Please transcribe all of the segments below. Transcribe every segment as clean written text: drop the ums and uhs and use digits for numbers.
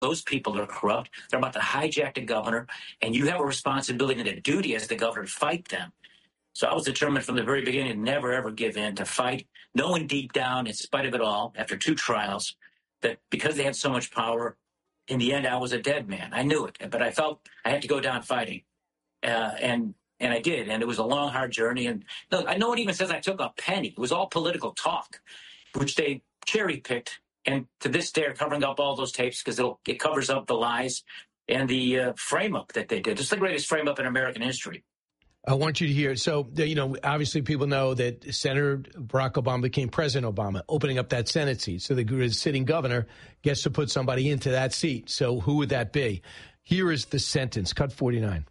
those people are corrupt. They're about to hijack the governor, and you have a responsibility and a duty as the governor to fight them. So I was determined from the very beginning to never, ever give in, to fight, knowing deep down, in spite of it all, after 2 trials, that because they had so much power, in the end, I was a dead man. I knew it, but I felt I had to go down fighting. And I did, and it was a long, hard journey. And look, no one even says I took a penny. It was all political talk, which they cherry-picked. And to this day, are covering up all those tapes because it covers up the lies and the frame-up that they did. It's the greatest frame-up in American history. I want you to hear. So, obviously people know that Senator Barack Obama became President Obama, opening up that Senate seat. So the sitting governor gets to put somebody into that seat. So who would that be? Here is the sentence, cut 49.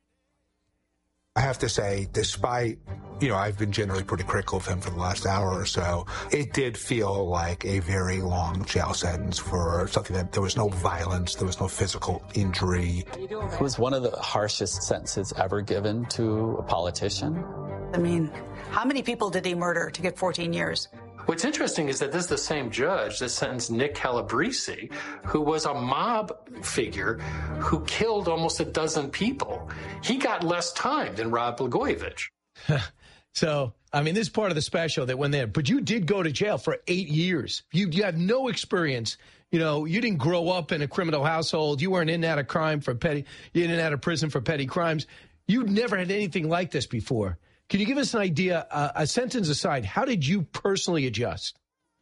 I have to say, despite, I've been generally pretty critical of him for the last hour or so, it did feel like a very long jail sentence for something that there was no violence, there was no physical injury. It was one of the harshest sentences ever given to a politician. I mean, how many people did he murder to get 14 years? What's interesting is that this is the same judge that sentenced Nick Calabrese, who was a mob figure who killed almost a dozen people. He got less time than Rod Blagojevich. So, this is part of the special that went there. But you did go to jail for 8 years. You have no experience. You didn't grow up in a criminal household. You weren't in and out of crime for petty. You in and out of prison for petty crimes. You'd never had anything like this before. Can you give us an idea, a sentence aside, how did you personally adjust?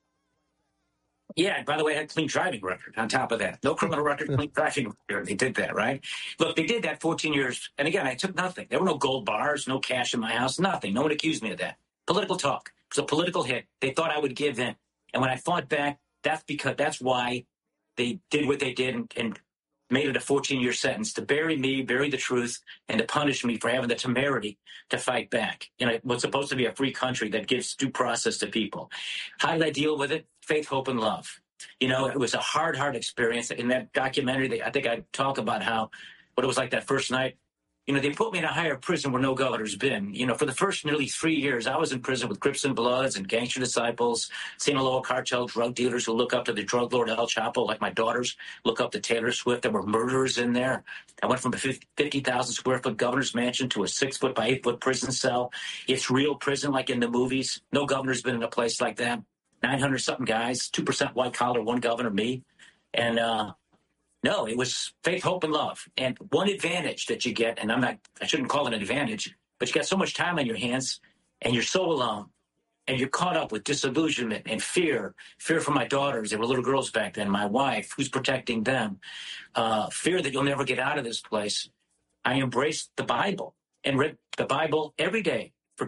Yeah, by the way, I had a clean driving record on top of that. No criminal record, clean driving record. They did that, right? Look, they did that 14 years. And again, I took nothing. There were no gold bars, no cash in my house, nothing. No one accused me of that. Political talk. It was a political hit. They thought I would give in. And when I fought back, that's why they did what they did and made it a 14-year sentence to bury me, bury the truth, and to punish me for having the temerity to fight back in what's supposed to be a free country that gives due process to people. How did I deal with it? Faith, hope, and love. It was a hard experience. In that documentary, I think I talk about what it was like that first night. They put me in a higher prison where no governor's been. For the first nearly 3 years, I was in prison with Crips and Bloods and gangster disciples, Sinaloa cartel drug dealers who look up to the drug lord El Chapo, like my daughters look up to Taylor Swift. There were murderers in there. I went from a 50,000 square foot governor's mansion to a 6 foot by 8 foot prison cell. It's real prison like in the movies. No governor's been in a place like that. 900 something guys, 2% white collar, one governor, me. And, no, it was faith, hope, and love. And one advantage that you get, and I shouldn't call it an advantage, but you got so much time on your hands and you're so alone and you're caught up with disillusionment and fear for my daughters. They were little girls back then, my wife, who's protecting them, fear that you'll never get out of this place. I embraced the Bible and read the Bible every day for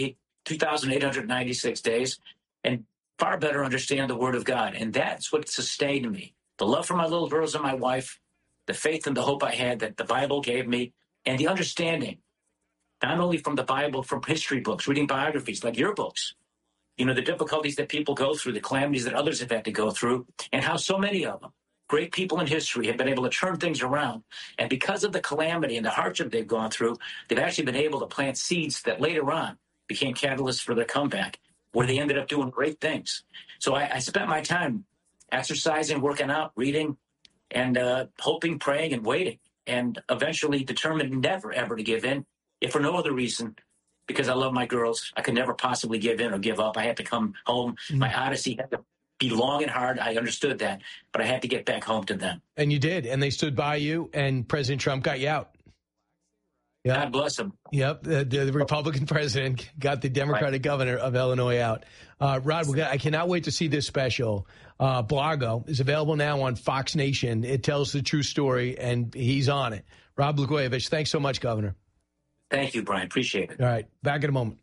2,896 days and far better understand the Word of God. And that's what sustained me. The love for my little girls and my wife, the faith and the hope I had that the Bible gave me, and the understanding, not only from the Bible, from history books, reading biographies like your books, the difficulties that people go through, the calamities that others have had to go through, and how so many of them, great people in history, have been able to turn things around. And because of the calamity and the hardship they've gone through, they've actually been able to plant seeds that later on became catalysts for their comeback, where they ended up doing great things. So I spent my time exercising, working out, reading, and hoping, praying, and waiting, and eventually determined never, ever to give in, if for no other reason, because I love my girls. I could never possibly give in or give up. I had to come home. My odyssey had to be long and hard. I understood that, but I had to get back home to them. And you did, and they stood by you, and President Trump got you out. Yep. God bless him. Yep, the Republican president got the Democratic governor of Illinois out. Rod, I cannot wait to see this special. Blago is available now on Fox Nation. It tells the true story, and he's on it. Rod Blagojevich, thanks so much, Governor. Thank you, Brian. Appreciate it. All right, back in a moment.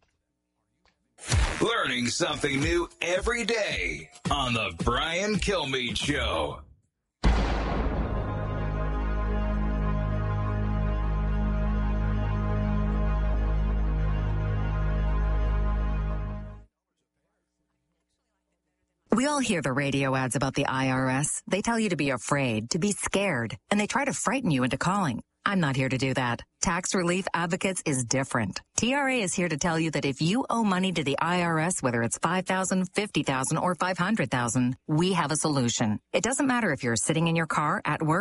Learning something new every day on the Brian Kilmeade Show. We all hear the radio ads about the IRS. They tell you to be afraid, to be scared, and they try to frighten you into calling. I'm not here to do that. Tax Relief Advocates is different. TRA is here to tell you that if you owe money to the IRS, whether it's $5,000, $50,000, or $500,000, we have a solution. It doesn't matter if you're sitting in your car, at work,